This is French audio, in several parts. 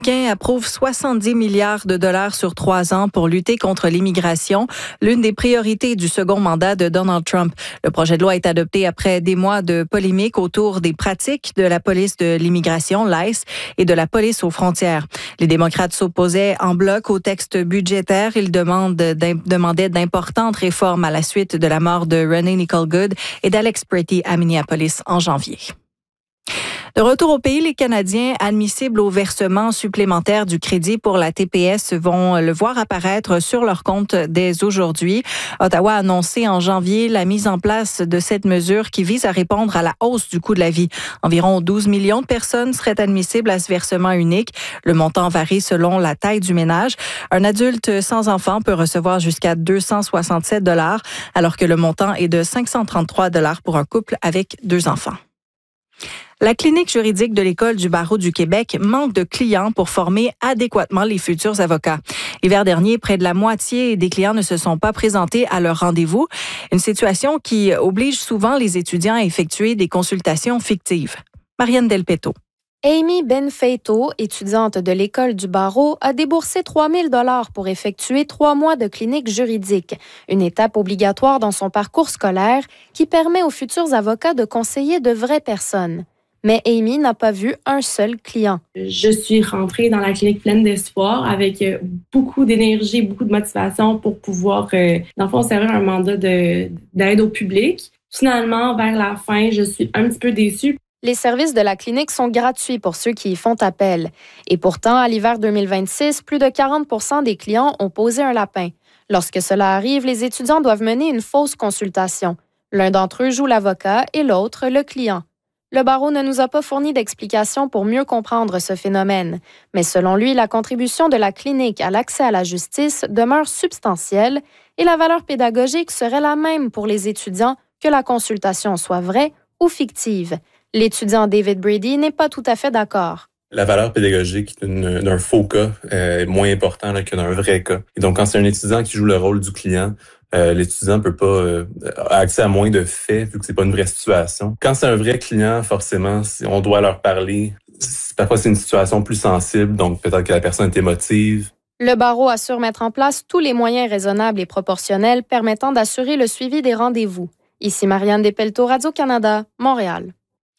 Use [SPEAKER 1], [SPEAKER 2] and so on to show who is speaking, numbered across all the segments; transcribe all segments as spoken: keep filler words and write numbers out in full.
[SPEAKER 1] américain approuve soixante-dix milliards de dollars sur trois ans pour lutter contre l'immigration, l'une des priorités du second mandat de Donald Trump. Le projet de loi est adopté après des mois de polémiques autour des pratiques de la police de l'immigration, l'I C E, et de la police aux frontières. Les démocrates s'opposaient en bloc au texte budgétaire. Ils demandent demandaient d'importantes réformes à la suite de la mort de Renee Nicole Goode et d'Alex Pretty à Minneapolis en janvier. De retour au pays, les Canadiens admissibles au versement supplémentaire du crédit pour la T P S vont le voir apparaître sur leur compte dès aujourd'hui. Ottawa a annoncé en janvier la mise en place de cette mesure qui vise à répondre à la hausse du coût de la vie. Environ douze millions de personnes seraient admissibles à ce versement unique. Le montant varie selon la taille du ménage. Un adulte sans enfant peut recevoir jusqu'à deux cent soixante-sept dollars, alors que le montant est de cinq cent trente-trois dollars pour un couple avec deux enfants. La clinique juridique de l'École du barreau du Québec manque de clients pour former adéquatement les futurs avocats. L'hiver dernier, près de la moitié des clients ne se sont pas présentés à leur rendez-vous, une situation qui oblige souvent les étudiants à effectuer des consultations fictives. Marianne Delpetto.
[SPEAKER 2] Amy Benfeito, étudiante de l'École du barreau, a déboursé trois mille dollars pour effectuer trois mois de clinique juridique, une étape obligatoire dans son parcours scolaire qui permet aux futurs avocats de conseiller de vraies personnes. Mais Amy n'a pas vu un seul client.
[SPEAKER 3] Je suis rentrée dans la clinique pleine d'espoir avec beaucoup d'énergie, beaucoup de motivation pour pouvoir, euh, dans le fond, servir un mandat de, d'aide au public. Finalement, vers la fin, je suis un petit peu déçue.
[SPEAKER 2] Les services de la clinique sont gratuits pour ceux qui y font appel. Et pourtant, à l'hiver deux mille vingt-six, plus de quarante pour cent des clients ont posé un lapin. Lorsque cela arrive, les étudiants doivent mener une fausse consultation. L'un d'entre eux joue l'avocat et l'autre le client. Le barreau ne nous a pas fourni d'explications pour mieux comprendre ce phénomène. Mais selon lui, la contribution de la clinique à l'accès à la justice demeure substantielle et la valeur pédagogique serait la même pour les étudiants que la consultation soit vraie ou fictive. L'étudiant David Brady n'est pas tout à fait d'accord.
[SPEAKER 4] La valeur pédagogique d'une, d'un faux cas est moins importante que d'un vrai cas. Et donc, quand c'est un étudiant qui joue le rôle du client, euh, l'étudiant peut pas euh, a accès à moins de faits vu que c'est pas une vraie situation. Quand c'est un vrai client, forcément, on doit leur parler. Parfois, c'est une situation plus sensible, donc peut-être que la personne est émotive.
[SPEAKER 2] Le barreau assure mettre en place tous les moyens raisonnables et proportionnels permettant d'assurer le suivi des rendez-vous. Ici Marianne Delpetto, Radio-Canada, Montréal.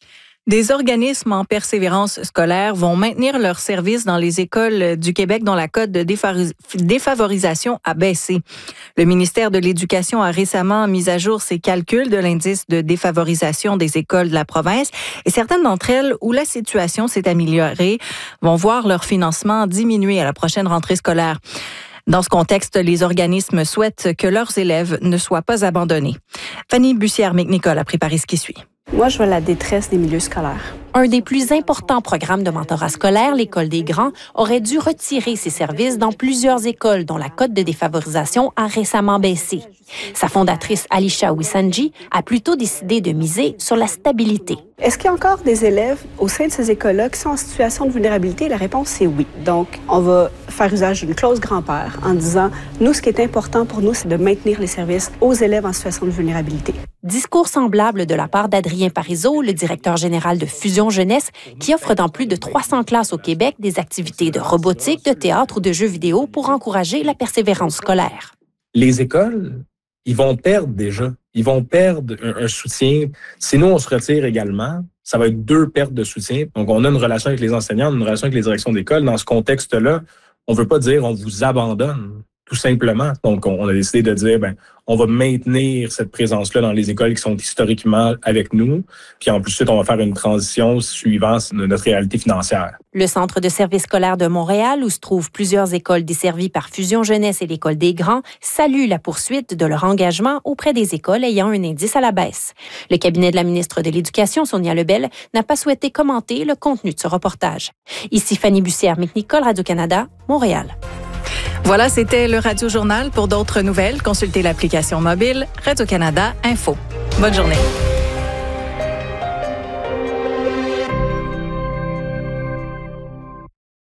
[SPEAKER 1] Des organismes en persévérance scolaire vont maintenir leurs services dans les écoles du Québec dont la cote de défavorisation a baissé. Le ministère de l'Éducation a récemment mis à jour ses calculs de l'indice de défavorisation des écoles de la province et certaines d'entre elles où la situation s'est améliorée vont voir leur financement diminuer à la prochaine rentrée scolaire. Dans ce contexte, les organismes souhaitent que leurs élèves ne soient pas abandonnés. Fanny Bussière-McNicol a préparé ce qui suit.
[SPEAKER 5] Moi, je vois la détresse des milieux scolaires.
[SPEAKER 6] Un des plus importants programmes de mentorat scolaire, l'École des grands, aurait dû retirer ses services dans plusieurs écoles dont la cote de défavorisation a récemment baissé. Sa fondatrice, Alisha Wisanji, a plutôt décidé de miser sur la stabilité.
[SPEAKER 5] Est-ce qu'il y a encore des élèves au sein de ces écoles-là qui sont en situation de vulnérabilité? La réponse est oui. Donc, on va faire usage d'une clause grand-père en disant, nous, ce qui est important pour nous, c'est de maintenir les services aux élèves en situation de vulnérabilité.
[SPEAKER 6] Discours semblable de la part d'Adrien Parizeau, le directeur général de Fusion Jeunesse, qui offre dans plus de trois cents classes au Québec des activités de robotique, de théâtre ou de jeux vidéo pour encourager la persévérance scolaire.
[SPEAKER 7] Les écoles, ils vont perdre déjà. Ils vont perdre un, un soutien. Si nous, on se retire également, ça va être deux pertes de soutien. Donc, on a une relation avec les enseignants, une relation avec les directions d'école. Dans ce contexte-là, on ne veut pas dire on vous abandonne, tout simplement. Donc, on a décidé de dire, ben, on va maintenir cette présence-là dans les écoles qui sont historiquement avec nous. Puis en plus, on va faire une transition suivant notre réalité financière.
[SPEAKER 6] Le Centre de services scolaires de Montréal, où se trouvent plusieurs écoles desservies par Fusion Jeunesse et l'École des grands, salue la poursuite de leur engagement auprès des écoles ayant un indice à la baisse. Le cabinet de la ministre de l'Éducation, Sonia Lebel, n'a pas souhaité commenter le contenu de ce reportage. Ici Fanny Bussière-McNicol, Radio-Canada, Montréal.
[SPEAKER 1] Voilà, c'était le Radio Journal. Pour d'autres nouvelles, consultez l'application mobile Radio-Canada Info. Bonne journée.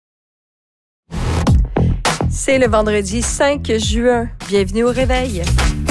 [SPEAKER 8] C'est le vendredi cinq juin. Bienvenue au réveil.